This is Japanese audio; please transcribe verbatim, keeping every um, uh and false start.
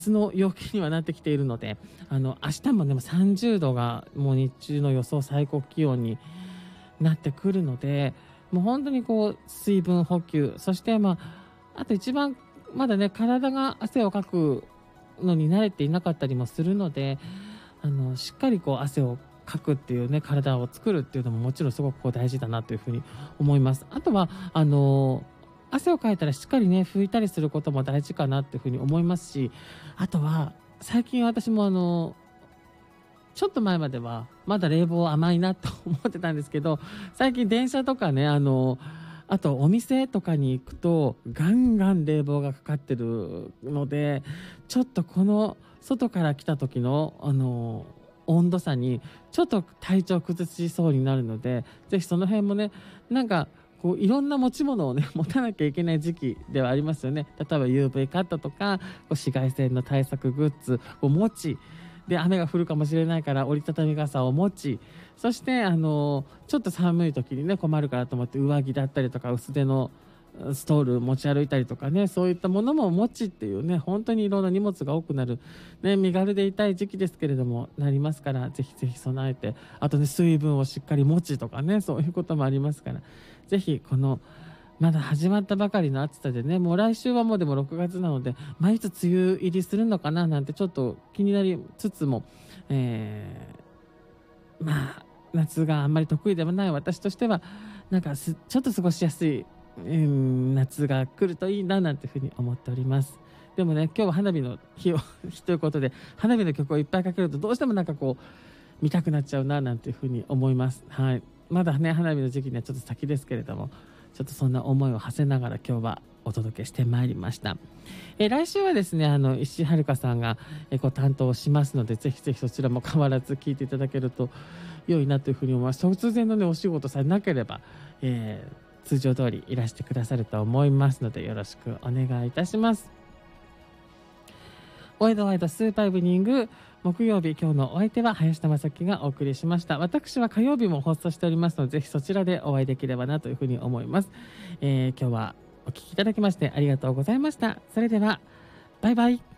夏の陽気にはなってきているので、あの明日もでもさんじゅうどがもう日中の予想最高気温になってくるので、もう本当にこう水分補給、そしてまああと一番まだね、体が汗をかくのに慣れていなかったりもするので、あのしっかりこう汗をかくっていうね、体を作るっていうのももちろんすごくこう大事だなというふうに思います。あとはあの汗をかいたらしっかりね拭いたりすることも大事かなっていうふうに思いますし、あとは最近私もあのちょっと前まではまだ冷房甘いなと思ってたんですけど、最近電車とかね、あのあとお店とかに行くとガンガン冷房がかかってるので、ちょっとこの外から来た時のあの温度差にちょっと体調崩しそうになるので、ぜひその辺もね、なんかこういろんな持ち物をね持たなきゃいけない時期ではありますよね。例えば ユーブイ カットとか、こう紫外線の対策グッズを持ち、で雨が降るかもしれないから折りたたみ傘を持ち、そしてあのちょっと寒い時にね困るからと思って上着だったりとか薄手のストール持ち歩いたりとかね、そういったものも持ちっていうね、本当にいろんな荷物が多くなる、ね、身軽でいたい時期ですけれどもなりますから、ぜひぜひ備えて、あとね水分をしっかり持ちとかね、そういうこともありますから、ぜひこのまだ始まったばかりの暑さでね、もう来週はもうでもろくがつなので、まあ、いつ梅雨入りするのかななんてちょっと気になりつつも、えー、まあ夏があんまり得意ではない私としては、なんかすちょっと過ごしやすい、うん、夏が来るといいななんていうふうに思っております。でもね、今日は花火の日を日ということで、花火の曲をいっぱいかけるとどうしてもなんかこう見たくなっちゃうななんていうふうに思います。はい、まだね花火の時期にはちょっと先ですけれども、ちょっとそんな思いを馳せながら今日はお届けしてまいりました。えー、来週はですね、あの石井遥さんが、えー、ご担当しますので、ぜひぜひそちらも変わらず聞いていただけると良いなというふうに思います。突然のねお仕事さえなければ、えー、通常通りいらしてくださると思いますので、よろしくお願いいたします。ワイドワイドスーパーイブニング木曜日、今日のお相手は林田正樹がお送りしました。私は火曜日も放送しておりますので、ぜひそちらでお会いできればなというふうに思います。えー、今日はお聞きいただきましてありがとうございました。それではバイバイ。